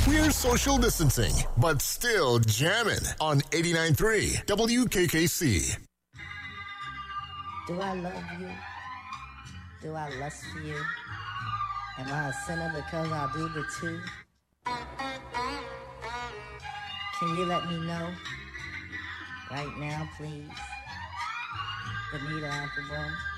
We're social distancing, but still jamming on 89.3 WKKC. Do I love you? Do I lust for you? Am I a sinner because I do the two? Can you let me know? Right now, please. Bonita Applebum.